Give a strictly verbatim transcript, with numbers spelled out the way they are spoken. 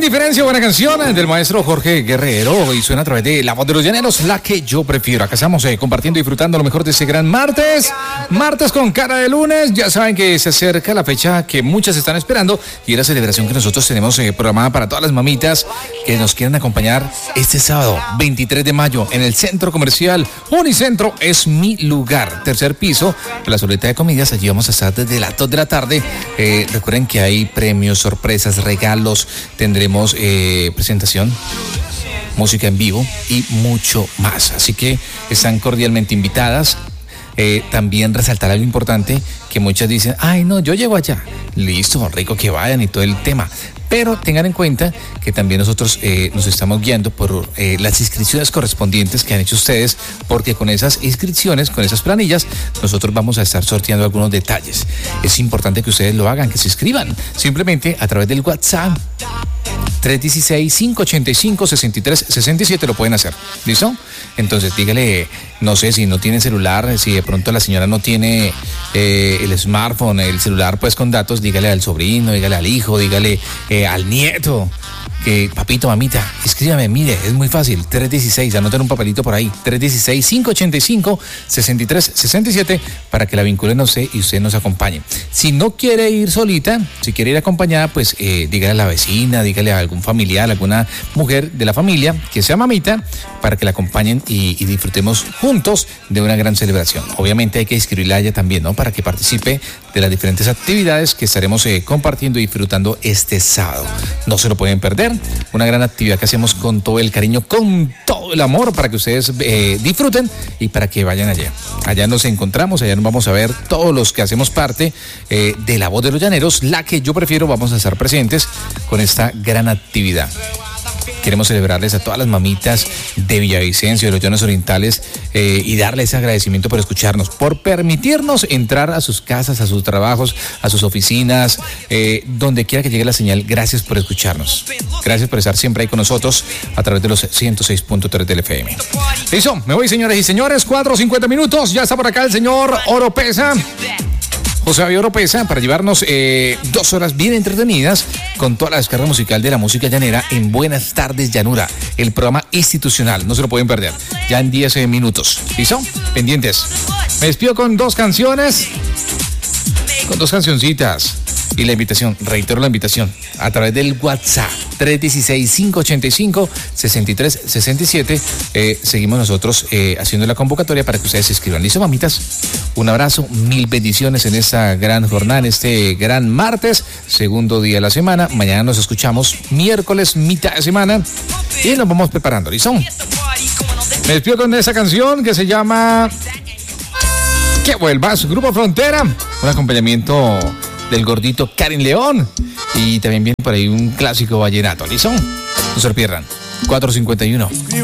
Indiferencia, buena canción del maestro Jorge Guerrero y suena a través de La Voz de los Llaneros, la que yo prefiero. Acá estamos eh, compartiendo y disfrutando lo mejor de ese gran martes. Martes con cara de lunes. Ya saben que se acerca la fecha que muchas están esperando y es la celebración que nosotros tenemos eh, programada para todas las mamitas que nos quieran acompañar este sábado, veintitrés de mayo, en el Centro Comercial Unicentro. Es mi lugar. Tercer piso, la Soleta de Comidas. Allí vamos a estar desde las dos de la tarde. Eh, recuerden que hay premios, sorpresas, regalos. Tendremos eh, presentación, música en vivo y mucho más. Así que están cordialmente invitadas. Eh, también resaltar algo importante que muchas dicen, ay no, yo llego allá. Listo, rico que vayan y todo el tema. Pero tengan en cuenta que también nosotros eh, nos estamos guiando por eh, las inscripciones correspondientes que han hecho ustedes, porque con esas inscripciones, con esas planillas, nosotros vamos a estar sorteando algunos detalles. Es importante que ustedes lo hagan, que se inscriban. Simplemente a través del WhatsApp tres uno seis, cinco ocho cinco, seis tres seis siete lo pueden hacer. ¿Listo? Entonces dígale, no sé, si no tiene celular, si de pronto la señora no tiene eh, el smartphone, el celular pues con datos, dígale al sobrino, dígale al hijo, dígale eh, al nieto, que papito, mamita, escríbame, mire, es muy fácil, tres uno seis, anoten un papelito por ahí, tres uno seis, cinco ocho cinco, seis tres seis siete, para que la vinculen a usted y usted nos acompañe. Si no quiere ir solita, si quiere ir acompañada, pues eh, dígale a la vecina, dígale a algún familiar, alguna mujer de la familia que sea mamita, para que la acompañen y, y disfrutemos juntos de una gran celebración. Obviamente hay que inscribirla a ella también, ¿no? Para que participe de las diferentes actividades que estaremos eh, compartiendo y disfrutando este sábado. No se lo pueden perder. Una gran actividad que hacemos con todo el cariño, con todo el amor, para que ustedes eh, disfruten y para que vayan allá. Allá nos encontramos, allá nos vamos a ver todos los que hacemos parte eh, de La Voz de los Llaneros, la que yo prefiero. Vamos a estar presentes con esta gran actividad. Queremos celebrarles a todas las mamitas de Villavicencio, de los Llanos Orientales, eh, y darles agradecimiento por escucharnos, por permitirnos entrar a sus casas, a sus trabajos, a sus oficinas, eh, donde quiera que llegue la señal. Gracias por escucharnos. Gracias por estar siempre ahí con nosotros a través de los ciento seis punto tres del F M. Listo, me voy, señoras y señores, cuatro cincuenta minutos. Ya está por acá el señor Oropesa. José Javier Oropesa, para llevarnos eh, dos horas bien entretenidas con toda la descarga musical de la música llanera en Buenas Tardes Llanura, el programa institucional. No se lo pueden perder, ya en diez minutos. ¿Listo? Pendientes. Me despido con dos canciones, con dos cancioncitas. Y la invitación, reitero la invitación, a través del WhatsApp tres uno seis, cinco ocho cinco, seis tres seis siete. Eh, seguimos nosotros eh, haciendo la convocatoria para que ustedes se inscriban. ¿Listo, mamitas? Un abrazo, mil bendiciones en esta gran jornada, en este gran martes, segundo día de la semana. Mañana nos escuchamos miércoles, mitad de semana, y nos vamos preparando. ¿Listo? Me despido con esa canción que se llama Que Vuelvas, Grupo Frontera, un acompañamiento del gordito Karin León, y también viene por ahí un clásico vallenato. ¿Listo? No se lo pierdan. cuatro cincuenta y uno.